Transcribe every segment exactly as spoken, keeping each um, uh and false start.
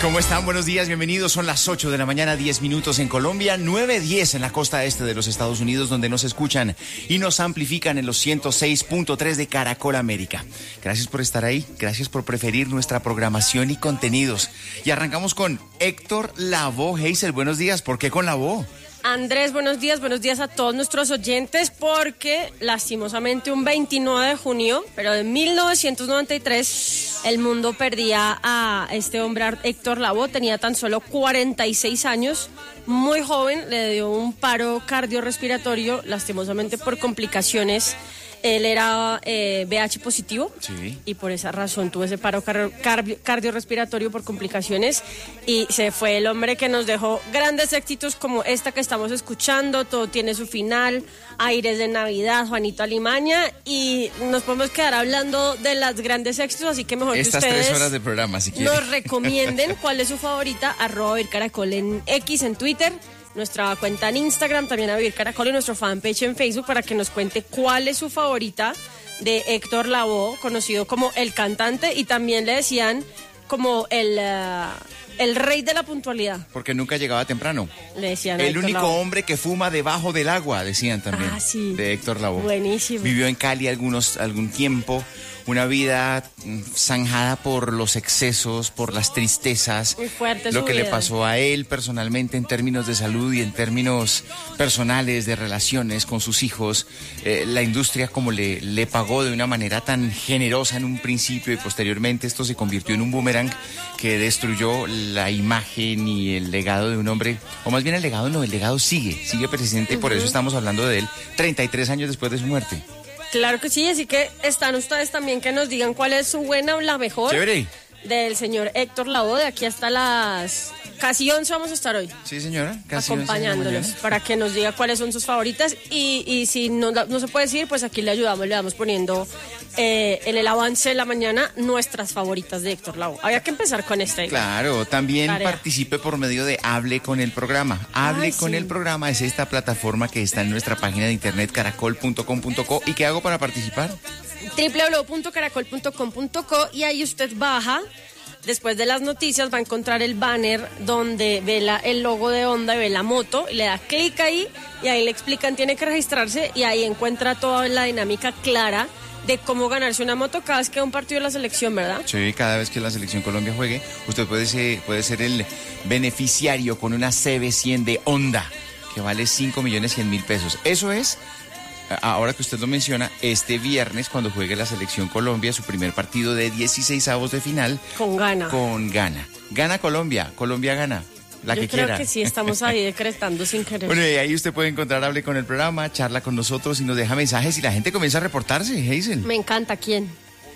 ¿Cómo están? Buenos días, bienvenidos. Son las ocho de la mañana, diez minutos en Colombia, nueve diez en la costa este de los Estados Unidos, donde nos escuchan y nos amplifican en los ciento seis punto tres de Caracol América. Gracias por estar ahí, gracias por preferir nuestra programación y contenidos. Y arrancamos con Héctor Lavoe. Hazel, buenos días. ¿Por qué con Lavoe? Andrés, buenos días, buenos días a todos nuestros oyentes, porque lastimosamente un veintinueve de junio, pero de mil novecientos noventa y tres, el mundo perdía a este hombre, Héctor Lavoe. Tenía tan solo cuarenta y seis años, muy joven, le dio un paro cardiorrespiratorio, lastimosamente por complicaciones. Él era eh, V I H positivo, sí, y por esa razón tuvo ese paro car- car- cardiorrespiratorio por complicaciones, y se fue el hombre que nos dejó grandes éxitos como esta que estamos escuchando, Todo tiene su final, Aires de Navidad, Juanito Alimaña, y nos podemos quedar hablando de los grandes éxitos, así que mejor Estas que ustedes tres horas de programa, si quieren, nos recomienden cuál es su favorita, arroba Vivir Caracol en X, en Twitter, nuestra cuenta en Instagram, también a Vivir Caracol, y nuestro fanpage en Facebook, para que nos cuente cuál es su favorita de Héctor Lavoe, conocido como el cantante, y también le decían como el, uh, el rey de la puntualidad. Porque nunca llegaba temprano. Le decían El Héctor único Lavoe. hombre que fuma debajo del agua, decían también. Ah, sí. De Héctor Lavoe. Buenísimo. Vivió en Cali algunos, algún tiempo. Una vida zanjada por los excesos, por las tristezas. Muy fuerte Lo su que vida. le pasó a él personalmente en términos de salud y en términos personales, de relaciones con sus hijos. Eh, la industria como le, le pagó de una manera tan generosa en un principio, y posteriormente esto se convirtió en un boomerang que destruyó la imagen y el legado de un hombre. O más bien el legado no, el legado sigue, sigue presente. Uh-huh. Por eso estamos hablando de él treinta y tres años después de su muerte. Claro que sí, así que están ustedes también que nos digan cuál es su buena o la mejor. Chévere. Del señor Héctor Lavoe. De aquí hasta las casi once vamos a estar hoy. Sí, señora, casi acompañándolos para que nos diga cuáles son sus favoritas, y, y si no, no se puede decir, pues aquí le ayudamos, le vamos poniendo eh, en el avance de la mañana nuestras favoritas de Héctor Lavoe. Había que empezar con esta. Claro, también Tarea. Participe por medio de Hable con el Programa. Hable Ay, con sí. el Programa es esta plataforma que está en nuestra página de internet caracol punto com punto co. ¿Y qué hago para participar? doble u doble u doble u punto caracol punto com punto co, y ahí usted baja. Después de las noticias va a encontrar el banner donde ve la, el logo de Honda y ve la moto, y le da clic ahí, y ahí le explican, tiene que registrarse, y ahí encuentra toda la dinámica clara de cómo ganarse una moto cada vez que hay un partido de la selección, ¿verdad? Sí, cada vez que la selección Colombia juegue, usted puede ser, puede ser el beneficiario con una C B cien de Honda, que vale cinco millones cien mil pesos. Eso es, ahora que usted lo menciona, este viernes cuando juegue la selección Colombia su primer partido de dieciseisavos de final. Con Ghana. Con Ghana. Gana Colombia, Colombia gana. La Yo que creo quiera. que sí, estamos ahí decretando sin querer. Bueno, y ahí usted puede encontrar Hable con el Programa, charla con nosotros y nos deja mensajes, y la gente comienza a reportarse, Hazel. Me encanta. ¿Quién?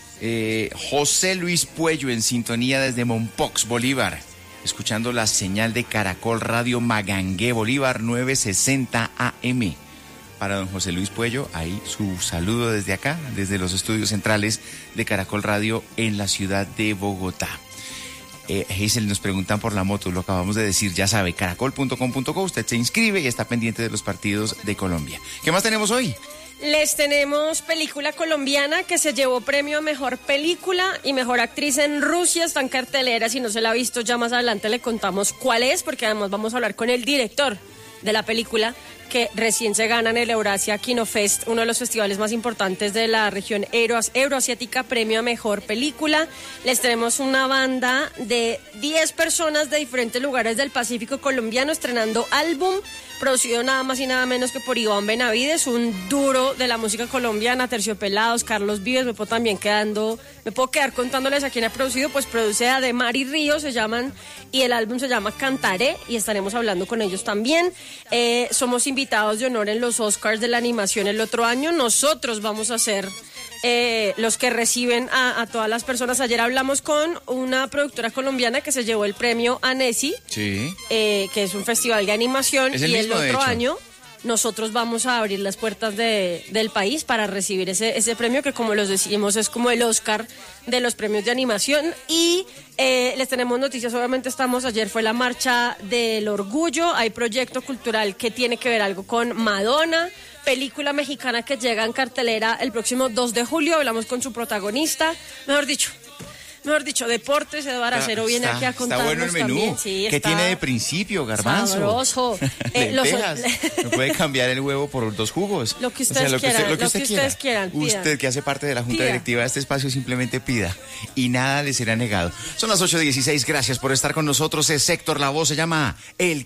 Eh, José Luis Puello en sintonía desde Mompox, Bolívar, escuchando la señal de Caracol Radio Magangué, Bolívar, novecientos sesenta A M. Para don José Luis Puello, ahí su saludo desde acá, desde los estudios centrales de Caracol Radio en la ciudad de Bogotá. Eh, Hazel, nos preguntan por la moto, lo acabamos de decir, ya sabe, caracol punto com punto co, usted se inscribe y está pendiente de los partidos de Colombia. ¿Qué más tenemos hoy? Les tenemos película colombiana que se llevó premio a Mejor Película y Mejor Actriz en Rusia, está en cartelera, si no se la ha visto ya más adelante le contamos cuál es, porque además vamos a hablar con el director de la película, que recién se gana en el Eurasia Kino Fest, uno de los festivales más importantes de la región euro, euroasiática, premio a Mejor Película. Les tenemos una banda de diez personas de diferentes lugares del Pacífico colombiano estrenando álbum, producido nada más y nada menos que por Iván Benavides, un duro de la música colombiana, Terciopelados, Carlos Vives. Me puedo también quedando, me puedo quedar contándoles a quién ha producido, pues produce a De Mar y Río, se llaman, y el álbum se llama Cantaré, y estaremos hablando con ellos también. Eh, somos invitados de honor en los Oscars de la animación el otro año. Nosotros vamos a ser eh, los que reciben a, a todas las personas. Ayer hablamos con una productora colombiana que se llevó el premio Annecy, sí. eh, que es un festival de animación, es el y mismo, el otro de hecho. año nosotros vamos a abrir las puertas de, del país para recibir ese, ese premio que, como los decimos, es como el Oscar de los premios de animación. Y eh, les tenemos noticias, obviamente estamos, ayer fue la marcha del orgullo, hay proyecto cultural que tiene que ver algo con Madonna, película mexicana que llega en cartelera el próximo dos de julio, hablamos con su protagonista, mejor dicho, Mejor dicho, deportes, Eduardo Acero viene está, aquí a contarnos está bueno el menú. también. Sí, ¿Qué está tiene de principio, garbanzo? Sabroso. Eh, los- Lentejas. No puede cambiar el huevo por dos jugos. Lo que ustedes quieran, lo que ustedes quieran, pidan. Usted que hace parte de la Junta Pida. Directiva de este espacio simplemente pida y nada le será negado. Son las ocho dieciséis, gracias por estar con nosotros. Es Héctor Lavoe, se llama El